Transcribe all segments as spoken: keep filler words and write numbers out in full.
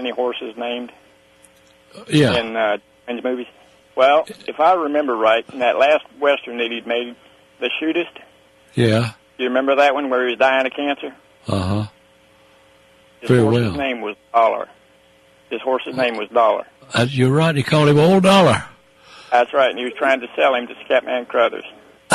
many horses named Yeah. in uh, in movies? Well, if I remember right, in that last Western that he'd made, The Shootist, Yeah. do you remember that one where he was dying of cancer? Uh-huh. His Very horse's well. name was Dollar. His horse's name was Dollar. Uh, you're right. He called him Old Dollar. That's right, and he was trying to sell him to Scatman Crothers.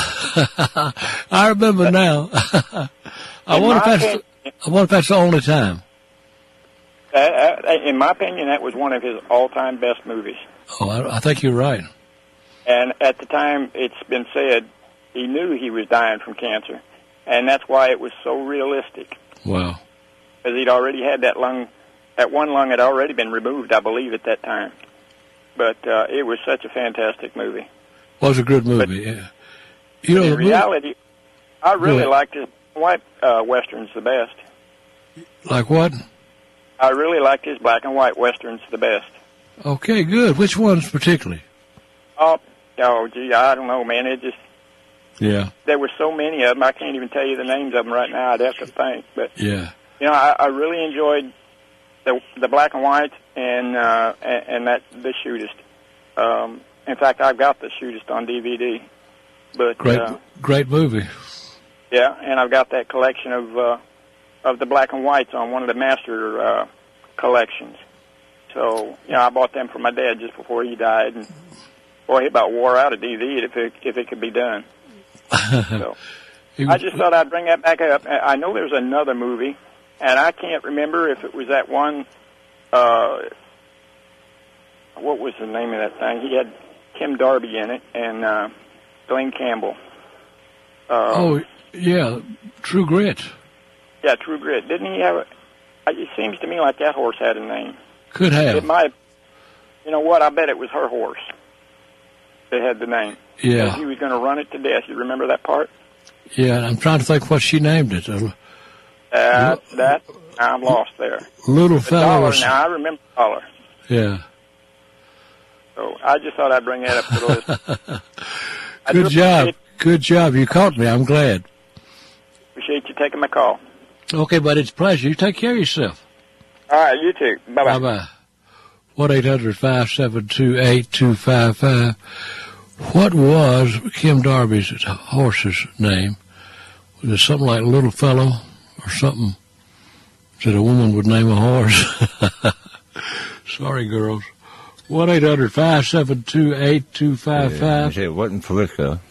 I remember now. I In wonder if my that's opinion- I wonder if that's the only time. Uh, uh, in my opinion, that was one of his all-time best movies. Oh, I, I think you're right. And at the time, it's been said he knew he was dying from cancer, and that's why it was so realistic. Wow. Because he'd already had that lung, that one lung had already been removed, I believe, at that time. But uh, it was such a fantastic movie. Was a good movie. But, yeah. You know, in the movie, reality, I really Go liked his white uh, westerns the best. like what? I really liked his black and white westerns the best. Okay, good. Which ones particularly? Oh, oh, gee, I don't know, man. It just Yeah. there were so many of them. I can't even tell you the names of them right now. I'd have to think. But Yeah. you know, I, I really enjoyed the the black and white and uh, and, and that the Shootist. Um, in fact, I've got the Shootist on D V D. But Great, uh, great movie. yeah, and I've got that collection of uh, of the black and whites on one of the master uh, collections. So, you know, I bought them for my dad just before he died, and boy, he about wore out a D V D if it if it could be done. So, He was- I just thought I'd bring that back up. I know there's another movie, and I can't remember if it was that one. Uh, what was the name of that thing? He had Kim Darby in it and uh, Glenn Campbell. Uh, oh, yeah. True Grit. yeah, True Grit. Didn't he have a? It seems to me like that horse had a name. Could It have. might. You know what? I bet it was her horse that had the name. Yeah. He was going to run it to death. You remember that part? Yeah, I'm trying to think what she named it. Uh, Uh, that I'm lost there. little The fella Dollar. was, Now I remember Dollar. yeah. So I just thought I'd bring that up to the list. I do Good job. appreciate- Good job. You caught me. I'm glad. Appreciate you taking my call. Okay, buddy. It's a pleasure. You take care of yourself. All right, you too. Bye bye. Bye-bye. one eight hundred five seven two eight two five five. What was Kim Darby's horse's name? Was it something like Little Fellow or something that a woman would name a horse? Sorry, girls. one eight hundred five seven two eight two five five. Yeah, it wasn't Flicka,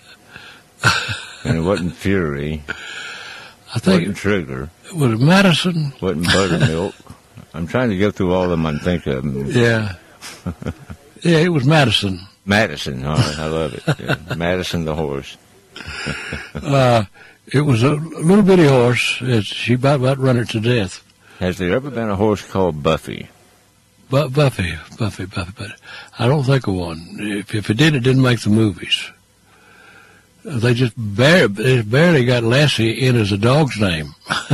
and it wasn't Fury, I think wasn't Trigger, it was Madison. wasn't Buttermilk. I'm trying to go through all of them and think of them. Yeah. Yeah, it was Madison. Madison, all right, I love it. Yeah. Madison the horse. Uh, it was a little bitty horse. It's, she about, about run it to death. Has there ever been a horse called Buffy? But Buffy, Buffy, Buffy, but I don't think of one. If, if it did, it didn't make the movies. They just barely, they barely got Lassie in as a dog's name.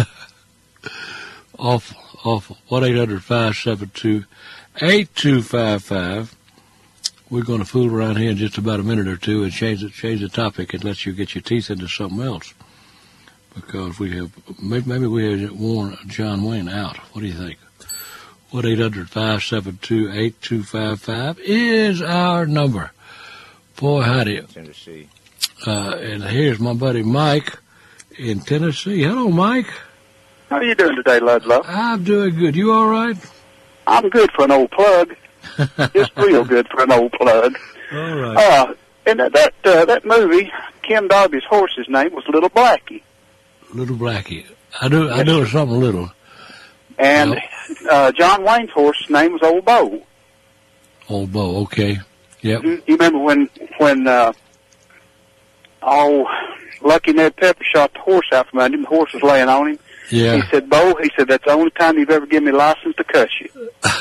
Awful, awful. one eight hundred five seven two eight two five five. We're going to fool around here in just about a minute or two and change the, change the topic and let you get your teeth into something else. Because we have, maybe, maybe we have worn John Wayne out. What do you think? one eight hundred five seven two eight two five five is our number. Boy, howdy. Tennessee. Uh, and here's my buddy Mike in Tennessee. Hello, Mike. How are you doing today, Ludlow? I'm doing good. You all right? I'm good for an old plug. Just real good for an old plug. All right. Uh, and that that, uh, that movie, Kim Darby's horse's name was Little Blackie. Little Blackie. I do. I knew it was something little. And Yep. uh, John Wayne's horse's name was Old Bo. Old Bo. Okay. Yep. You you remember when, when uh, oh, Lucky Ned Pepper shot the horse out from under him, the horse was laying on him. Yeah. He said, Bo, he said, that's the only time you've ever given me license to cuss you.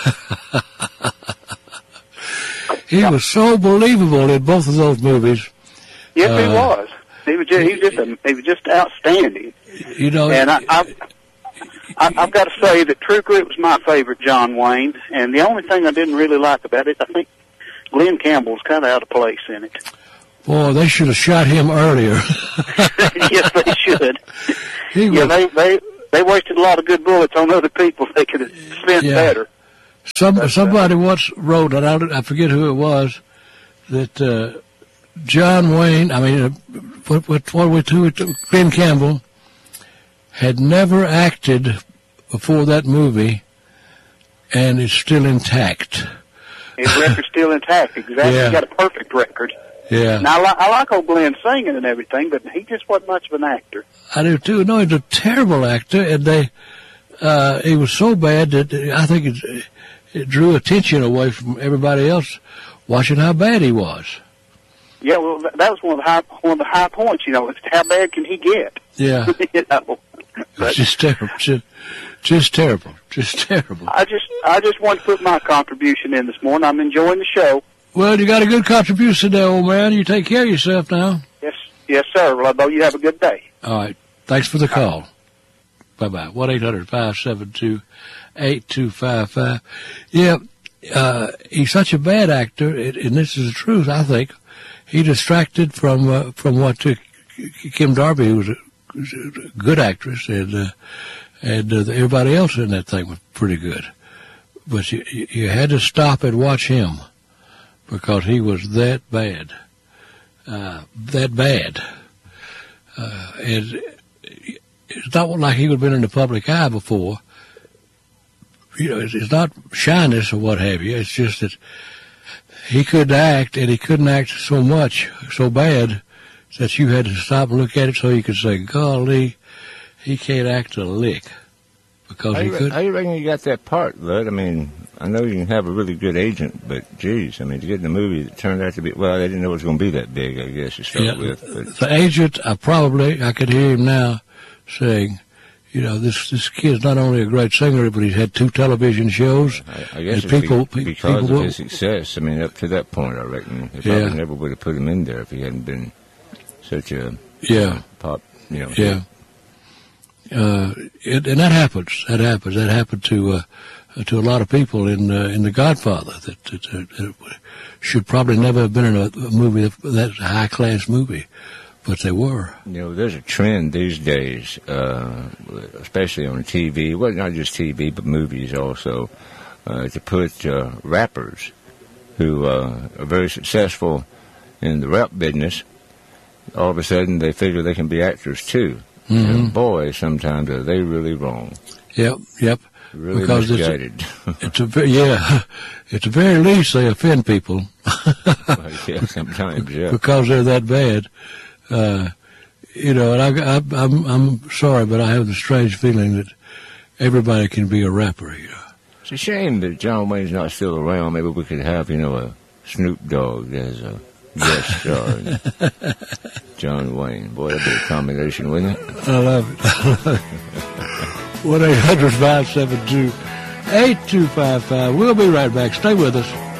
He was so believable in both of those movies. Yes, he Uh, was. He was just, he was just, a, he was just outstanding. You know. And I, I, I, I've got to say that True Grit was my favorite John Wayne, and the only thing I didn't really like about it, I think Glenn Campbell's kind of out of place in it. Boy, they should have shot him earlier. Yes, they should. He Yeah, was, they, they they wasted a lot of good bullets on other people they could have spent Yeah. better. Some That's somebody once wrote, and I, I forget who it was, that uh, John Wayne, I mean, uh, what what what we to Glenn Campbell had never acted before that movie, and is still intact. His record's still intact. Exactly, Yeah. He got a perfect record. Yeah, Now I, li- I like old Glenn singing and everything, but he just wasn't much of an actor. I do too. No, he's a terrible actor, and they uh, he was so bad that I think it, it drew attention away from everybody else watching how bad he was. Yeah, well, th- that was one of the high one of the high points. You know, it's how bad can he get? Yeah, you know. But it's just terrible, just, just terrible, just terrible. I just I just want to put my contribution in this morning. I'm enjoying the show. Well, you got a good contribution there, old man. You take care of yourself now. Yes, yes, sir. Well, though you have a good day. All right. Thanks for the call. Bye-bye. one eight hundred five seven two eight two five five. Yeah, uh, he's such a bad actor, and this is the truth, I think. He distracted from uh, from what took Kim Darby, who was a, was a good actress, and uh, and uh, everybody else in that thing was pretty good. But you, you had to stop and watch him because he was that bad. Uh, that bad. Uh, and it's not like he would have been in the public eye before. You know, it's, it's not shyness or what have you. It's just that he couldn't act, and he couldn't act so much, so bad, that you had to stop and look at it so you could say, golly, he can't act a lick. Because How he you, could. how you reckon you got that part, Lud? I mean, I know you can have a really good agent, but geez, I mean, to get in a movie that turned out to be, well, they didn't know it was going to be that big, I guess, to start Yeah, with. But the agent, I probably, I could hear him now saying, you know, this this kid's not only a great singer, but he's had two television shows. I, I guess and it's people, be, pe- because people of will- his success. I mean, up to that point, I reckon they Yeah. probably never would have put him in there if he hadn't been such a Yeah. pop, you know. Yeah. Uh, it, and that happens. That happens. That happened to uh, to a lot of people in uh, in The Godfather that, that, that should probably never have been in a, a movie that, that high class movie, but they were. You know, there's a trend these days, uh, especially on T V. Well, not just T V, but movies also, uh, to put uh, rappers who uh, are very successful in the rap business. All of a sudden, they figure they can be actors too. Mm-hmm. And boy, sometimes are they really wrong. Yep. Yep. Really Because it's a- misguided. It's a ve- yeah. At the very least, they offend people. Well, yeah, sometimes, yeah. Because they're that bad. Uh, you know, and I, I, I'm, I'm sorry, but I have the strange feeling that everybody can be a rapper, you know. It's a shame that John Wayne's not still around. Maybe we could have, you know, a Snoop Dogg as a guest star. John Wayne. Boy, that'd be a combination, wouldn't it? I love it. I love it. one eight hundred five seven two eight two five five. We'll be right back. Stay with us.